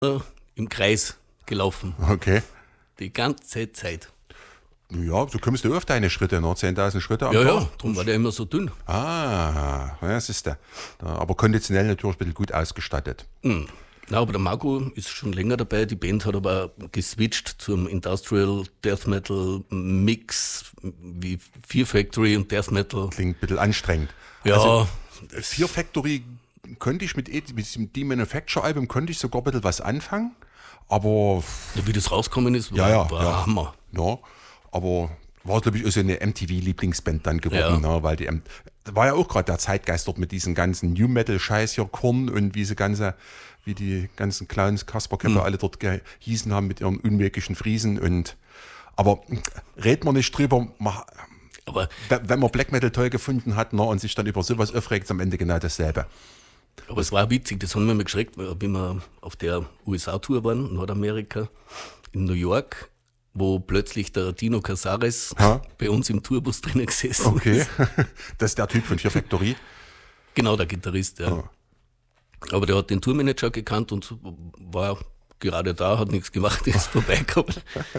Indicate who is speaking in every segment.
Speaker 1: im Kreis gelaufen.
Speaker 2: Okay.
Speaker 1: Die ganze Zeit.
Speaker 2: Ja, du kommst ja auf deine Schritte, noch 10.000 Schritte am
Speaker 1: Ja,
Speaker 2: Tag.
Speaker 1: ja, darum war der immer so dünn.
Speaker 2: Ah, ja, das ist der. Aber konditionell natürlich ein bisschen gut ausgestattet.
Speaker 1: Na, aber der Marco ist schon länger dabei. Die Band hat aber geswitcht zum Industrial Death Metal Mix wie Fear Factory und Death Metal.
Speaker 2: Klingt ein bisschen anstrengend.
Speaker 1: Ja,
Speaker 2: Also, Fear Factory könnte ich mit dem Demanufacture-Album könnte ich sogar ein bisschen was anfangen, aber
Speaker 1: wie das rausgekommen ist,
Speaker 2: Ja,
Speaker 1: war Hammer.
Speaker 2: ja, aber war, glaube ich, auch so eine MTV-Lieblingsband dann geworden, ne? Weil da war ja auch gerade der Zeitgeist dort mit diesem ganzen New Metal-Scheiß hier, Korn und wie die ganzen Clowns, Kasperköpfe alle dort gehießen haben mit ihren unmöglichen Friesen aber redet man nicht drüber,
Speaker 1: Aber,
Speaker 2: wenn man Black Metal toll gefunden hat, ne, und sich dann über sowas aufregt, ist am Ende genau dasselbe.
Speaker 1: aber es war witzig, das haben wir mal geschreckt, wie wir auf der USA-Tour waren, Nordamerika, in New York, wo plötzlich der Dino Casares bei uns im Tourbus drinnen gesessen
Speaker 2: Okay,
Speaker 1: ist.
Speaker 2: das ist der Typ von Fear Factory.
Speaker 1: Genau, der Gitarrist, ja. Aber der hat den Tourmanager gekannt und war gerade da, hat nichts gemacht, ist vorbeigekommen.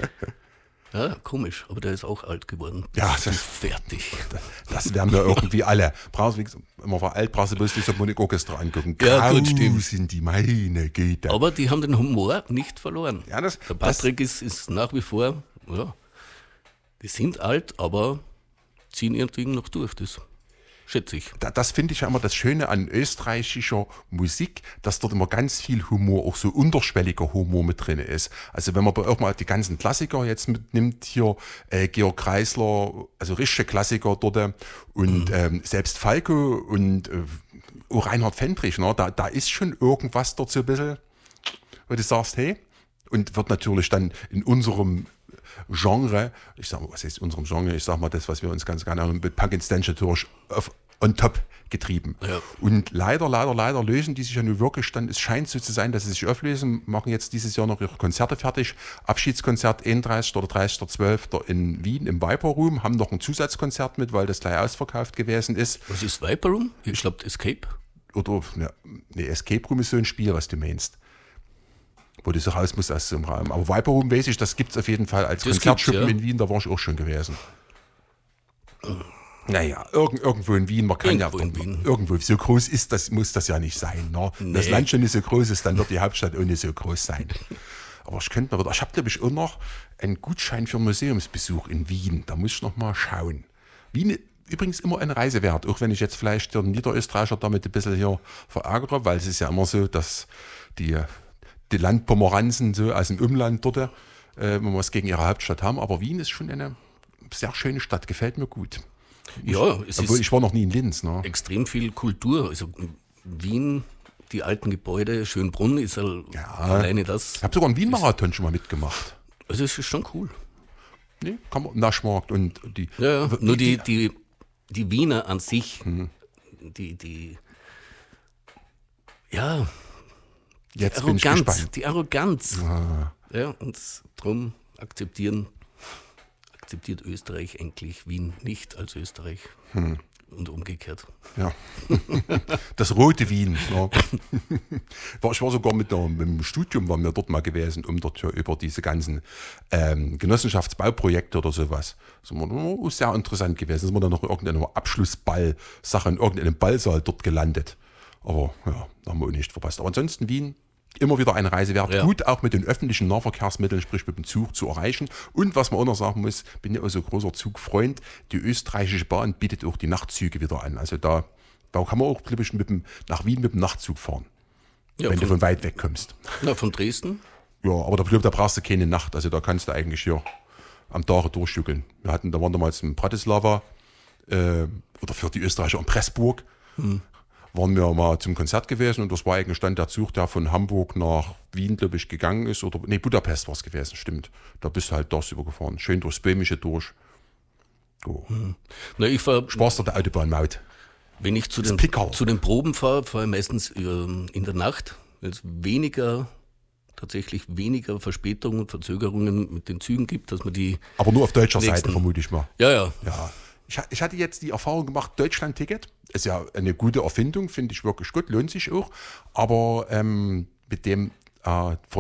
Speaker 1: Ja, komisch, aber der ist auch alt geworden.
Speaker 2: Ja,
Speaker 1: ist fertig.
Speaker 2: Das werden wir irgendwie alle. Wenn man war alt, brauchst du bloß die Symphonieorchester angucken.
Speaker 1: Ja, gut, stimmt.
Speaker 2: Sind die meine Güte.
Speaker 1: Aber die haben den Humor nicht verloren.
Speaker 2: Ja, der
Speaker 1: Patrick ist nach wie vor, ja, die sind alt, aber ziehen ihr Ding noch durch, das schätze ich.
Speaker 2: Das finde ich ja immer das Schöne an österreichischer Musik, dass dort immer ganz viel Humor, auch so unterschwelliger Humor mit drin ist. Also wenn man auch mal die ganzen Klassiker jetzt mitnimmt, hier Georg Kreisler, also richtige Klassiker dort und selbst Falco und auch Reinhard Fendrich, ne, da ist schon irgendwas dort so ein bisschen, wo du sagst, hey, und wird natürlich dann in unserem Genre, ich sag mal, was heißt unserem Genre, ich sag mal das, was wir uns ganz gerne mit Punk and Stench natürlich on top getrieben.
Speaker 1: Ja.
Speaker 2: Und leider lösen die sich ja nur wirklich dann, es scheint so zu sein, dass sie sich auflösen, machen jetzt dieses Jahr noch ihre Konzerte fertig. Abschiedskonzert 31. oder 30.12. in Wien im Viper Room, haben noch ein Zusatzkonzert mit, weil das gleich ausverkauft gewesen ist.
Speaker 1: Was ist Viper Room? Ich glaube Escape.
Speaker 2: Oder, ne, Escape Room ist so ein Spiel, was du meinst. Wo du so raus musst aus so einem Raum. Aber Viper Room weiß ich, das gibt es auf jeden Fall als Konzertschuppen in Wien, da war ich auch schon gewesen. Naja, irgendwo in Wien, man kann irgendwo so groß ist das, muss das ja nicht sein. Ne? Nee. Das Land schon nicht so groß ist, dann wird die Hauptstadt auch nicht so groß sein. Aber ich habe glaube ich auch noch einen Gutschein für einen Museumsbesuch in Wien, da muss ich noch mal schauen. Wien übrigens immer eine Reise wert, auch wenn ich jetzt vielleicht den Niederösterreicher damit ein bisschen hier verärgere, weil es ist ja immer so, dass die Landpomeranzen so aus dem Umland dort, wenn wir was gegen ihre Hauptstadt haben, aber Wien ist schon eine sehr schöne Stadt, gefällt mir gut.
Speaker 1: Ja,
Speaker 2: obwohl ich war noch nie in Linz. Ne?
Speaker 1: Extrem viel Kultur, also Wien, die alten Gebäude, Schönbrunn ist alleine das.
Speaker 2: Ich habe sogar einen Wien-Marathon schon mal mitgemacht.
Speaker 1: Also es ist schon cool.
Speaker 2: Nee, kann man, Naschmarkt und die...
Speaker 1: Ja, nur die Wiener an sich, ja...
Speaker 2: Jetzt bin ich gespannt.
Speaker 1: Die Arroganz. Ja, und darum akzeptiert Österreich eigentlich Wien nicht als Österreich. Und umgekehrt.
Speaker 2: Ja. Das rote Wien. Ja. Ich war sogar mit dem Studium, waren wir dort mal gewesen, um dort über diese ganzen Genossenschaftsbauprojekte oder sowas. Das war sehr interessant gewesen. Sind wir dann noch in irgendeiner Abschlussball-Sache in irgendeinem Ballsaal dort gelandet. Aber ja, da haben wir auch nicht verpasst. Aber ansonsten Wien, immer wieder eine Reise wert. Ja. Gut auch mit den öffentlichen Nahverkehrsmitteln, sprich mit dem Zug zu erreichen. Und was man auch noch sagen muss, bin ja auch so großer Zugfreund, die österreichische Bahn bietet auch die Nachtzüge wieder an. Also da kann man auch nach Wien mit dem Nachtzug fahren, ja, wenn du von weit weg kommst.
Speaker 1: Na, von Dresden?
Speaker 2: Ja, aber da brauchst du keine Nacht. Also da kannst du eigentlich hier am Tag durchstückeln. Da waren damals in Bratislava oder für die Österreicher in Pressburg. Waren wir mal zum Konzert gewesen und das war eigentlich dann der Zug, der von Hamburg nach Wien, glaube ich, gegangen ist. Budapest war es gewesen, stimmt. Da bist du halt das übergefahren. Schön durchs Böhmische durch. Oh. Spaß der Autobahnmaut.
Speaker 1: Wenn ich zu den Proben fahre ich meistens in der Nacht, weil es tatsächlich weniger Verspätungen und Verzögerungen mit den Zügen gibt, dass man die...
Speaker 2: Aber nur auf deutscher Seite, vermute ich mal.
Speaker 1: Ja.
Speaker 2: Ich hatte jetzt die Erfahrung gemacht, Deutschland-Ticket ist ja eine gute Erfindung, finde ich wirklich gut, lohnt sich auch. Aber mit dem vor